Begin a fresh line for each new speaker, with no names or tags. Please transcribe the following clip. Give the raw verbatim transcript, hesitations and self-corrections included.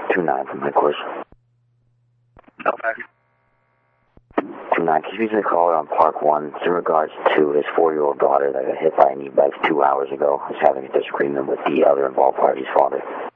two nine from headquarters.
Okay.
two nine, can you usually call her on Park one in regards to his four-year-old daughter that got hit by an e-bike two hours ago? He's having a disagreement with the other involved party's father.